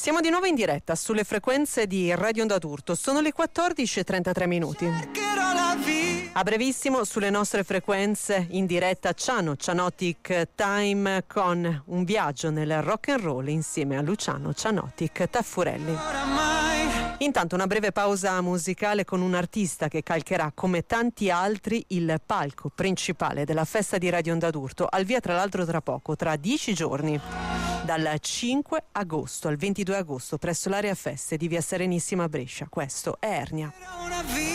Siamo di nuovo in diretta sulle frequenze di Radio Onda d'Urto. Sono le 14:33 minuti. A brevissimo sulle nostre frequenze in diretta Cianotic Time con un viaggio nel rock and roll insieme a Luciano Cianotic Taffurelli. Intanto una breve pausa musicale con un artista che calcherà come tanti altri il palco principale della festa di Radio Onda d'Urto, al via tra l'altro tra poco, tra 10 giorni. Dal 5 agosto al 22 agosto presso l'area feste di via Serenissima a Brescia. Questo è Ernia.